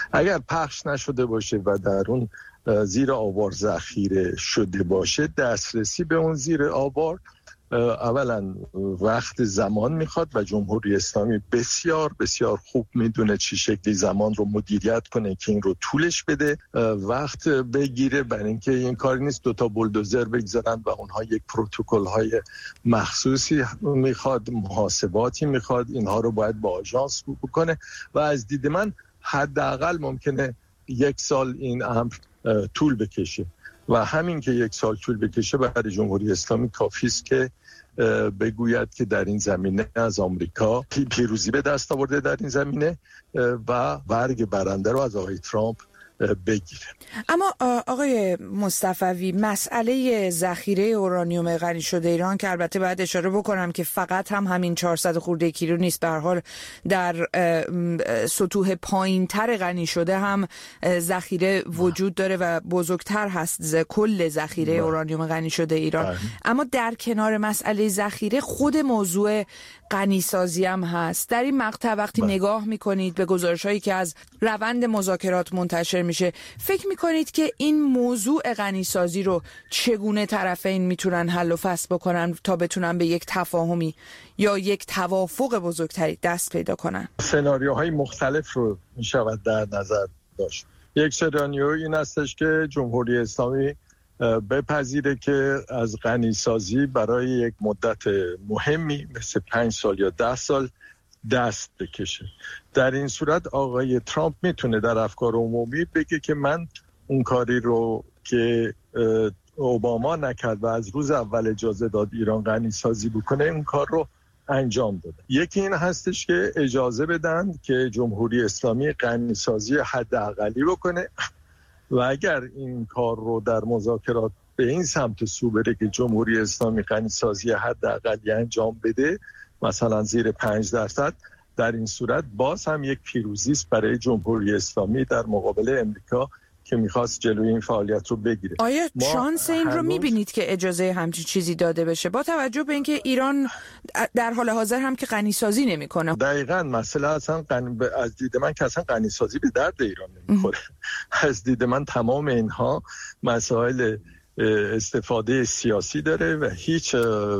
اگر پخش نشده باشه و در اون زیر آوار ذخیره شده باشه، دسترسی به اون زیر آوار اولا وقت زمان میخواد و جمهوری اسلامی بسیار بسیار خوب میدونه چی شکلی زمان رو مدیریت کنه که این رو طولش بده، وقت بگیره. برای اینکه این کاری نیست دوتا بولدوزر بگذارن و اونها یک پروتکل های مخصوصی میخواد، محاسباتی میخواد، اینها رو باید با آژانس بکنه و از دید من حداقل ممکنه 1 سال این امر طول بکشه و همین که 1 سال طول بکشه برای جمهوری اسلامی کافی است که بگوید که در این زمینه از آمریکا پیروزی به دست آورده در این زمینه و برگ برنده رو از آقای ترامپ بگیره. اما آقای مصطفوی، مسئله ذخیره اورانیوم غنی شده ایران که البته باید اشاره بکنم که فقط همین 400 خورده کیلو نیست، به هر حال در سطوح پایین‌تر غنی شده هم ذخیره وجود داره و بزرگتر هست کل ذخیره اورانیوم غنی شده ایران. اما در کنار مسئله ذخیره خود موضوع غنیسازی هم هست. در این مقطع وقتی نگاه میکنید به گزارش‌هایی که از روند مذاکرات منتشر میشه، فکر میکنید که این موضوع غنیسازی رو چگونه طرفین میتونن حل و فصل بکنن تا بتونن به یک تفاهمی یا یک توافق بزرگتری دست پیدا کنن؟ سناریوهای مختلف رو میشود در نظر داشت. یک سناریو این هستش که جمهوری اسلامی بپذیره که از غنیسازی برای یک مدت مهمی مثل 5 سال یا 10 سال دست بکشه. در این صورت آقای ترامپ میتونه در افکار عمومی بگه که من اون کاری رو که اوباما نکرد و از روز اول اجازه داد ایران غنیسازی بکنه اون کار رو انجام داده. یکی این هستش که اجازه بدن که جمهوری اسلامی غنیسازی حداقلی بکنه و اگر این کار رو در مذاکرات به این سمت سو بره که جمهوری اسلامی غنیسازی حداقلی انجام بده، مثلا زیر 5%، در این صورت باز هم یک پیروزی است برای جمهوری اسلامی در مقابل امریکا که میخواست جلوی این فعالیت رو بگیره. آیا شانس این رو میبینید که اجازه همچین چیزی داده بشه با توجه به اینکه ایران در حال حاضر هم که غنیسازی نمیکنه؟ دقیقاً مسئله اصلا از دید من که اصلا غنیسازی به درد ایران نمیخوره. از دید من تمام اینها مسائل استفاده سیاسی داره و هیچ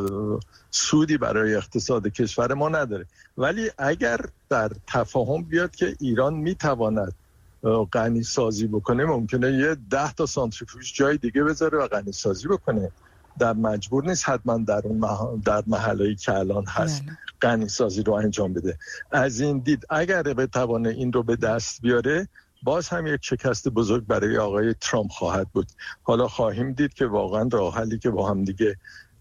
سودی برای اقتصاد کشور ما نداره. ولی اگر در تفاهم بیاد که ایران میتواند غنی سازی بکنه، ممکنه یه 10 تا سانتریفیوژ جای دیگه بذاره و غنی سازی بکنه. در مجبور نیست حتما در محلهایی که الان هست غنی سازی رو انجام بده. از این دید اگر بتوانه این رو به دست بیاره، باز هم یک شکست بزرگ برای آقای ترامپ خواهد بود. حالا خواهیم دید که واقعا راه حلی که با هم دیگه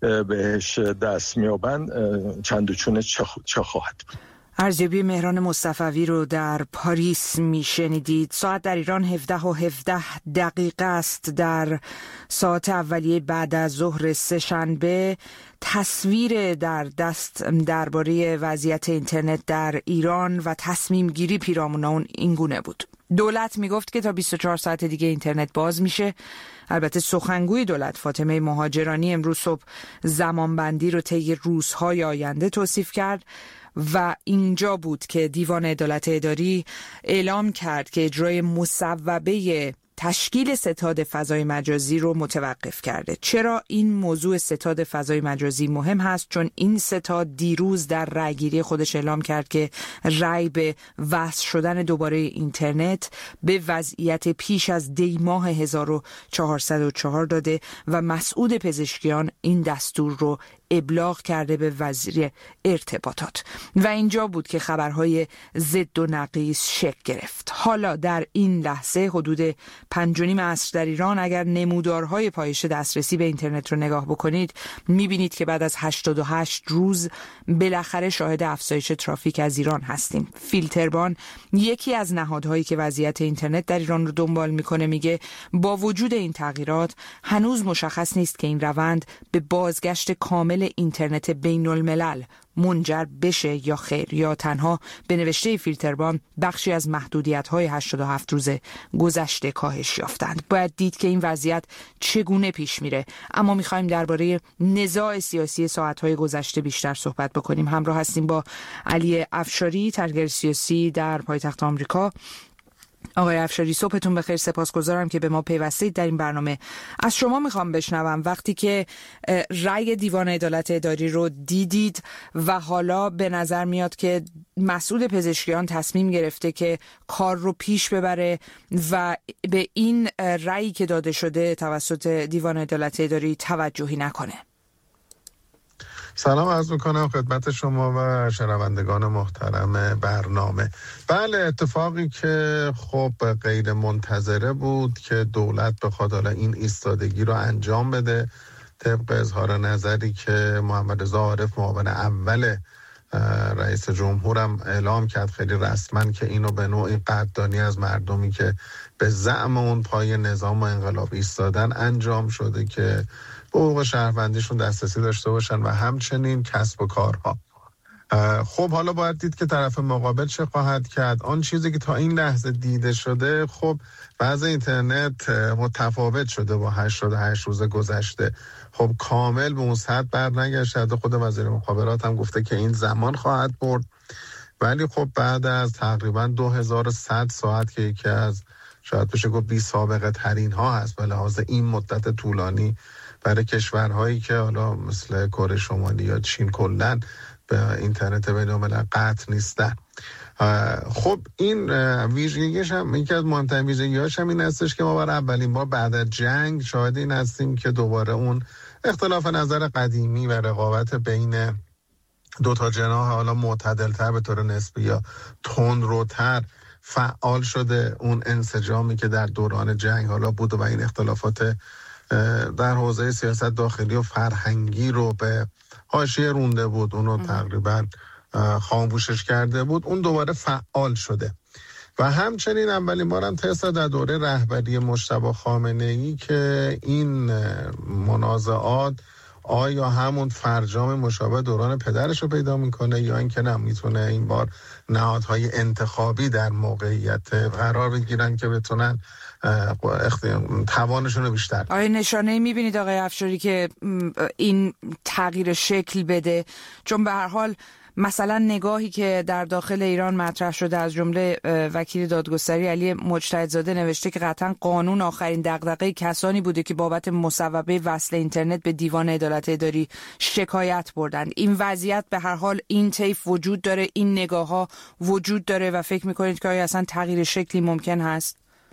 بهش دست میابند چند و چونه چه خواهد بود. ارزیابی مهران مصطفوی رو در پاریس میشنیدید. ساعت در ایران 17:17 است. در ساعت اولیه بعد از ظهر سه‌شنبه تصویر در دست درباره وضعیت اینترنت در ایران و تصمیم گیری پیرامون اون این گونه بود. دولت میگفت که تا 24 ساعت دیگه اینترنت باز میشه. البته سخنگوی دولت فاطمه مهاجرانی امروز صبح زمانبندی رو طی روزهای آینده توصیف کرد و اینجا بود که دیوان عدالت اداری اعلام کرد که اجرای مصوبه تشکیل ستاد فضای مجازی رو متوقف کرده. چرا این موضوع ستاد فضای مجازی مهم هست؟ چون این ستاد دیروز در رأیگیری خودش اعلام کرد که رأی به وصل شدن دوباره اینترنت به وضعیت پیش از دی ماه 1404 داده و مسعود پزشکیان این دستور رو ابلاغ کرده به وزیر ارتباطات و اینجا بود که خبرهای ضد و نقیض شکل گرفت. حالا در این لحظه حدود 5:30 عصر در ایران اگر نمودارهای پایش دسترسی به اینترنت رو نگاه بکنید میبینید که بعد از 88 روز بالاخره شاهد افزایش ترافیک از ایران هستیم. فیلتربان یکی از نهادهایی که وضعیت اینترنت در ایران رو دنبال میکنه میگه با وجود این تغییرات هنوز مشخص نیست که این روند به بازگشت کامل اینترنت بین الملل منجر بشه یا خیر، یا تنها به نوشته فیلتربان بخشی از محدودیت‌های 87 روز گذشته کاهش یافتند. باید دید که این وضعیت چگونه پیش میره. اما می‌خوایم درباره نزاع سیاسی ساعت‌های گذشته بیشتر صحبت بکنیم. همراه هستیم با علی افشاری، تحلیلگر سیاسی در پایتخت آمریکا. آقای افشاری صبحتون بخیر، سپاسگزارم که به ما پیوستید در این برنامه. از شما میخوام بشنوم وقتی که رأی دیوان عدالت اداری رو دیدید و حالا به نظر میاد که مسئول پزشکیان تصمیم گرفته که کار رو پیش ببره و به این رأیی که داده شده توسط دیوان عدالت اداری توجهی نکنه. سلام عرض میکنم خدمت شما و شنوندگان محترم برنامه. بله، اتفاقی که خب غیر منتظره بود که دولت بخواد حالا این ایستادگی رو انجام بده طبق اظهار نظری که محمد رضا عارف معاون اول رئیس جمهورم اعلام کرد خیلی رسما که اینو به نوعی قدردانی از مردمی که به زعم اون پای نظام و انقلاب ایستادن انجام شده که به حقوق شهروندیشون دسترسی داشته باشن و همچنین کسب و کارها. خب حالا باید دید که طرف مقابل چه خواهد کرد. آن چیزی که تا این لحظه دیده شده، خب بعض اینترنت متفاوت شده با 88 روز گذشته. خب کامل به اون سطح بر نگشته. خود وزیر مخابرات هم گفته که این زمان خواهد برد، ولی خب بعد از تقریبا 2100 ساعت که یکی از شاید بشه گفت بی سابقه ترین ها هست به لحاظ این مدت طولانی برای کشورهایی که حالا مثل کره شمالی یا چین کلن به اینترنت بین‌الملل قطع نیستن. خب این ویژگیش هم، یکی از مهمترین ویژگی‌هاش هم این هستش که ما برای اولین بار بعد از جنگ شاهد این هستیم که دوباره اون اختلاف نظر قدیمی و رقابت بین دو تا جناح حالا معتدل‌تر به طور نسبی یا تندروتر فعال شده. اون انسجامی که در دوران جنگ حالا بود و این اختلافات در حوزه سیاست داخلی و فرهنگی رو به حاشیه رونده بود، اونو تقریبا خاموشش کرده بود، اون دوباره فعال شده. و همچنین اولین بارم تست در دوره رهبری مجتبی خامنه‌ای که این منازعات آیا همون فرجام مشابه دوران پدرش رو پیدا میکنه یا اینکه نه میتونه این بار نهادهای انتخابی در موقعیت قرار بگیرن که بتونن توانشون رو بیشتر. آیا نشانه میبینید آقای افشاری که این تغییر شکل بده؟ چون به هر حال مثلا نگاهی که در داخل ایران مطرح شده از جمله وکیل دادگستری علی مجتهدزاده نوشته که قطعا قانون آخرین دغدغه کسانی بوده که بابت مصوبه وصل اینترنت به دیوان عدالت اداری شکایت بردند. این وضعیت به هر حال این طیف وجود داره، این نگاه‌ها وجود داره و فکر می‌کنید که آیا اصلا تغییر شکلی ممکن هست؟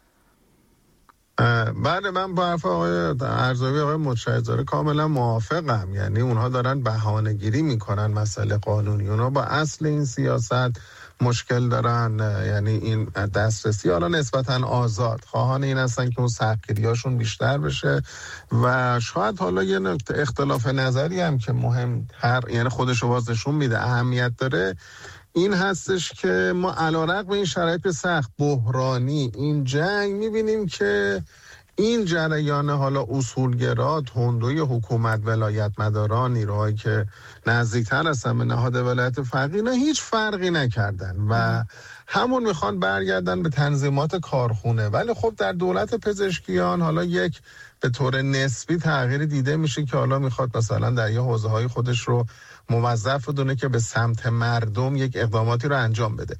بله، من با حرف آقای ارزاوی آقای مجتهدزاده کاملا موافقم. یعنی اونها دارن بهانه‌گیری میکنن مسئله قانونی، اونها با اصل این سیاست مشکل دارن. یعنی این دسترسی حالا نسبتا آزاد خواهان این هستن که اون سختگیریاشون بیشتر بشه و شاید حالا یه نکته اختلاف نظری هم که مهمتر، یعنی خودش رو بازشون میده اهمیت داره، این هستش که ما علیرغم این شرایط سخت بحرانی این جنگ میبینیم که این جریان حالا اصولگرا، تندروی حکومت، ولایت مداران، نیروهایی که نزدیکتر هستن به نهاد ولایت فقیه نه هیچ فرقی نکردن و همون میخوان برگردن به تنظیمات کارخونه. ولی خب در دولت پزشکیان حالا یک به طور نسبی تغییر دیده میشه که حالا میخواد مثلا در یه حوزه های خودش رو موظف بدونه که به سمت مردم یک اقداماتی رو انجام بده.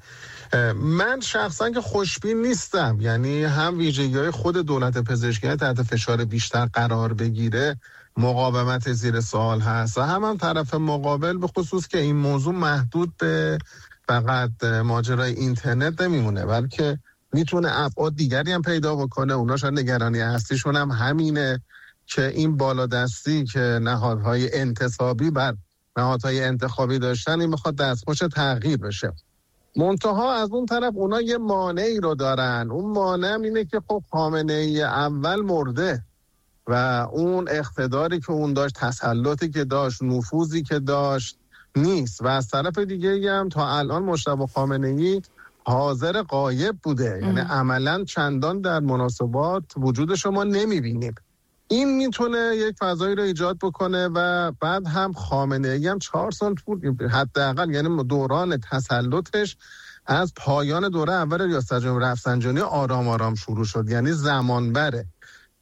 من شخصا که خوشبین نیستم، یعنی هم ویژگی‌های خود دولت پزشکیان تحت فشار بیشتر قرار بگیره مقاومت زیر سوال هست و هم طرف مقابل به خصوص که این موضوع محدود به فقط ماجرای اینترنت نمیمونه بلکه میتونه ابعاد دیگری هم پیدا بکنه. اونا شاید نگرانی اصلیشون هم همینه که این بالادستی که نهادهای انتصابی بر نهادهای انتخابی داشتن این میخواد دستخوش تغییر بشه. منتها از اون طرف اونا یه مانعی رو دارن. اون مانع اینه که خب خامنه‌ای اول مرده و اون اقتداری که اون داشت، تسلطی که داشت، نفوذی که داشت نیست و از طرف دیگه هم تا الان مجتبی خامنه‌ای حاضر غایب بوده. یعنی عملاً چندان در مناسبات وجودش ما نمیبینیم. این میتونه یک فضایی رو ایجاد بکنه و بعد هم خامنه‌ای هم 4 سال طول حداقل، یعنی دوران تسلطش از پایان دوره اول ریاست جمهوری رفسنجانی آرام آرام شروع شد، یعنی زمان بره.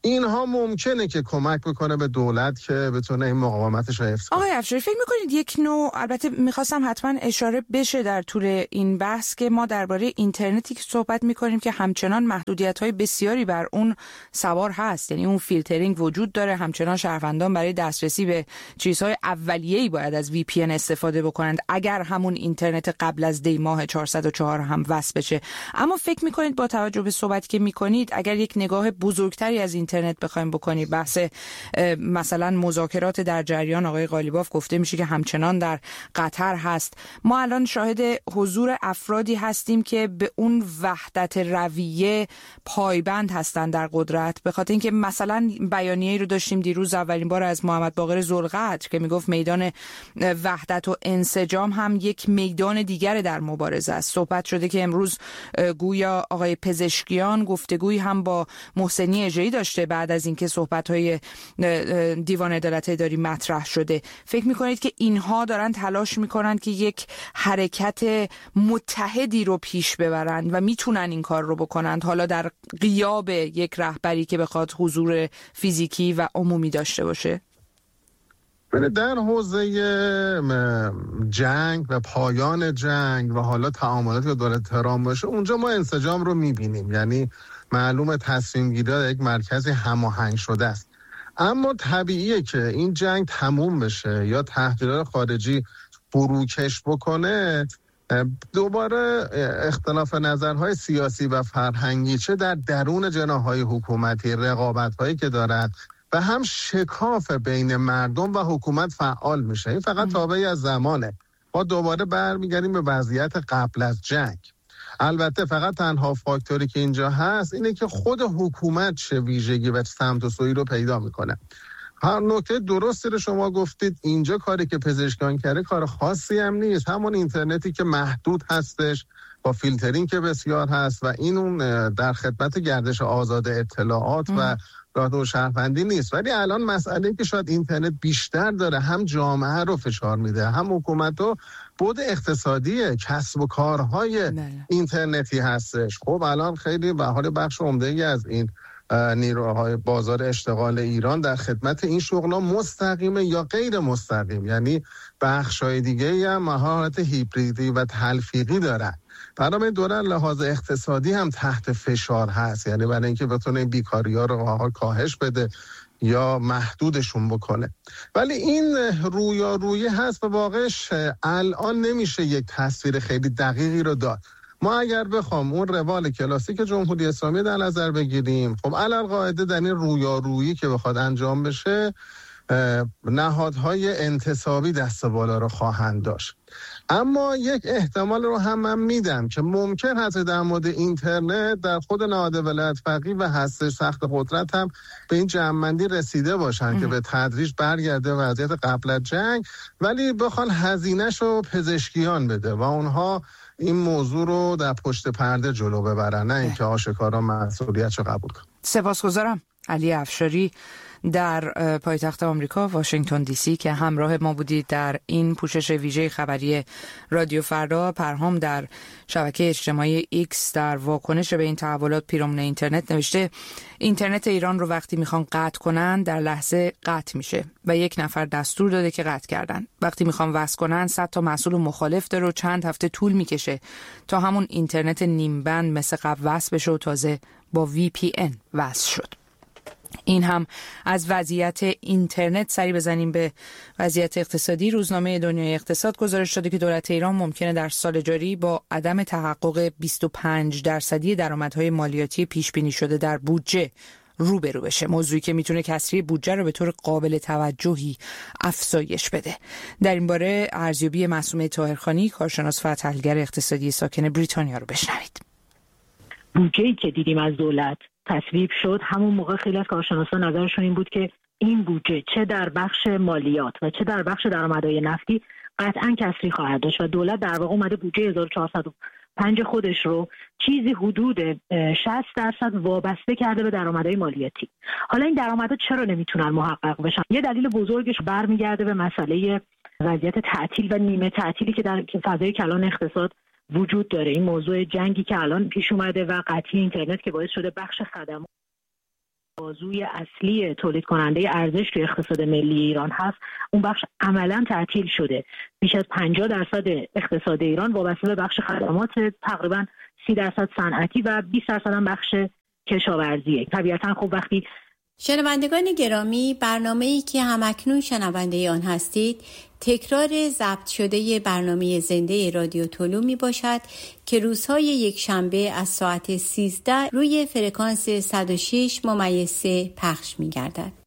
اینها ممکنه که کمک بکنه به دولت که بتونه این مقاومتش رو حفظ کنه. آقای افشاری فکر میکنید یک نوع، البته میخواستم حتما اشاره بشه در طول این بحث که ما درباره اینترنتی که صحبت میکنیم که همچنان محدودیت‌های بسیاری بر اون سوار هست، یعنی اون فیلترینگ وجود داره، همچنان شهروندان برای دسترسی به چیزهای اولیه‌ای باید از VPN استفاده بکنند اگر همون اینترنت قبل از دی ماه 404 هم وصل بشه. اما فکر میکنید با توجه به صحبتی که میکنید اگر یک نگاه بزرگتری از اینترنت بخوایم بکنیم، بحث مثلا مذاکرات در جریان، آقای قالیباف گفته میشه که همچنان در قطر هست، ما الان شاهد حضور افرادی هستیم که به اون وحدت رویه پایبند هستند در قدرت، به خاطر اینکه مثلا بیانیه‌ای رو داشتیم دیروز اولین بار از محمد باقر ذوالقدر که میگفت میدان وحدت و انسجام هم یک میدان دیگر در مبارزه است. صحبت شده که امروز گویا آقای پزشکیان گفتگویی هم با محسنی اژه‌ای داشته بعد از اینکه صحبت‌های دیوان عدالت اداری مطرح شده. فکر می‌کنید که اینها دارن تلاش می‌کنند که یک حرکت متحدی رو پیش ببرند و میتونن این کار رو بکنند، حالا در غیاب یک رهبری که بخواد حضور فیزیکی و عمومی داشته باشه؟ در حوزه جنگ و پایان جنگ و حالا تعاملاتی که داره تهران باشه، اونجا ما انسجام رو می‌بینیم، یعنی معلومه تصمیم گیری در یک مرکزی هماهنگ شده است. اما طبیعیه که این جنگ تموم بشه یا تهدیدات خارجی فروکش بکنه، دوباره اختلاف نظرهای سیاسی و فرهنگی چه در درون جناح‌های حکومتی، رقابت‌هایی که دارد و هم شکاف بین مردم و حکومت فعال میشه. این فقط تابعی از زمانه. ما دوباره برمیگردیم به وضعیت قبل از جنگ. البته فقط تنها فاکتوری که اینجا هست اینه که خود حکومت چه ویژگی و سمت و سویی رو پیدا میکنه. هر نکته درستی رو شما گفتید، اینجا کاری که پزشکان کرده کار خاصی هم نیست، همون اینترنتی که محدود هستش با فیلترینگ که بسیار هست و این اون در خدمت گردش آزاد اطلاعات و راه شهروندی نیست. ولی الان مسئله که شاید اینترنت بیشتر داره هم جامعه رو فشار میده، هم حکومت رو بود اقتصادی کسب و کارهای اینترنتی هستش. خب الان خیلی به حال بخش عمده‌ای از این نیروهای بازار اشتغال ایران در خدمت این شغل‌ها مستقیم یا غیر مستقیم، یعنی بخش‌های دیگه‌ای هم حالت هیبریدی و تلفیقی دارن. برای دوران لحاظ اقتصادی هم تحت فشار هست، یعنی برای اینکه بتونه بیکاری‌ها رو کاهش بده یا محدودشون بکنه. ولی این رویارویی هست و واقعش الان نمیشه یک تصویر خیلی دقیقی رو داد. ما اگر بخوام اون روال کلاسیک جمهوری اسلامی در نظر بگیریم، خب علالقاعده در این رویارویی که بخواد انجام بشه نهادهای انتصابی دست بالا رو خواهند داشت. اما یک احتمال رو هم من میدم که ممکن هست در مورد اینترنت در خود نهاد ولایت فقیه و هسته سخت قدرت هم به این جمع‌بندی رسیده باشن که به تدریج برگرده وضعیت قبل از جنگ، ولی بخوان هزینه‌ش رو پزشکیان بده و اونها این موضوع رو در پشت پرده جلو ببرن، نه اینکه آشکارا مسئولیتشو قبول کنن. سپاسگزارم. علی افشاری در پایتخت آمریکا واشنگتن دی سی که همراه ما بودید در این پوشش ویژه خبری رادیو فردا. پرهام در شبکه اجتماعی ایکس در واکنش به این تحولات پیرامون اینترنت نوشته اینترنت ایران رو وقتی میخوان قطع کنن در لحظه قطع میشه و یک نفر دستور داده که قطع کردن. وقتی میخوان وصل کنن 100 تا مسئول و مخالف داره و چند هفته طول میکشه تا همون اینترنت نیم بند مثل قبل وصل بشه و تازه با VPN وصل شد. این هم از وضعیت اینترنت. سری بزنیم به وضعیت اقتصادی. روزنامه دنیای اقتصاد گزارش داده که دولت ایران ممکنه در سال جاری با عدم تحقق 25% درآمدهای مالیاتی پیش بینی شده در بودجه روبرو بشه، موضوعی که میتونه کسری بودجه رو به طور قابل توجهی افزایش بده. در این باره ارزیابی معصومه طاهرخانی، کارشناس و تحلیلگر اقتصادی ساکن بریتانیا رو بشنوید. بودجه‌ای که دیدیم از دولت تصویب شد، همون موقع خیلی از کارشناسان نظرشون این بود که این بودجه چه در بخش مالیات و چه در بخش درآمدهای نفتی قطعاً کسری خواهد داشت و دولت در واقع اومده بودجه 1405 خودش رو چیزی حدود 60% وابسته کرده به درآمدهای مالیاتی. حالا این درآمدها چرا نمیتونن محقق بشن؟ یه دلیل بزرگش برمیگرده به مسئله وضعیت تعطیل و نیمه تعطیلی که در فضای کلان اقتصاد وجود داره. این موضوع جنگی که الان پیش اومده و قطعی اینترنت که باعث شده بخش خدمات بازوی اصلی تولید کننده ارزش توی اقتصاد ملی ایران هست، اون بخش عملاً تعطیل شده. بیش از 50% اقتصاد ایران وابسته به بخش خدمات، تقریباً 30% صنعتی و 20% هم بخش کشاورزیه. طبیعتاً خب وقتی شنوندگان گرامی، برنامه‌ای که همکنون شنونده آن هستید تکرار ضبط شده برنامه زنده رادیو طلوع می باشد که روزهای یک شنبه از ساعت 13 روی فرکانس 106.3 پخش می گردد.